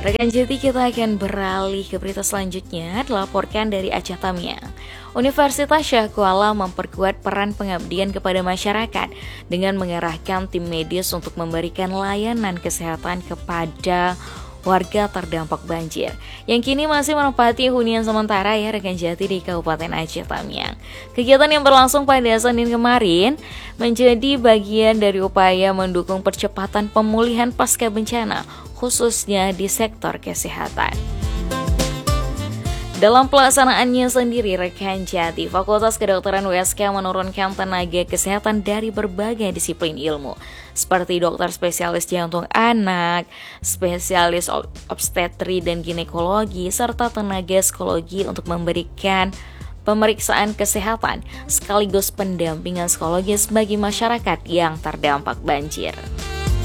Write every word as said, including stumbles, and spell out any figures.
Rekan Jati, kita akan beralih ke berita selanjutnya, dilaporkan dari Aceh Tamiang. Universitas Syah Kuala memperkuat peran pengabdian kepada masyarakat dengan mengerahkan tim medis untuk memberikan layanan kesehatan kepada warga terdampak banjir yang kini masih menempati hunian sementara ya rekan Jati di Kabupaten Aceh Tamiang. Kegiatan yang berlangsung pada Senin kemarin menjadi bagian dari upaya mendukung percepatan pemulihan pasca bencana, khususnya di sektor kesehatan. Dalam pelaksanaannya sendiri, rekan Jati, Fakultas Kedokteran U S K menurunkan tenaga kesehatan dari berbagai disiplin ilmu, seperti dokter spesialis jantung anak, spesialis obstetri dan ginekologi, serta tenaga psikologi untuk memberikan pemeriksaan kesehatan sekaligus pendampingan psikologis bagi masyarakat yang terdampak banjir.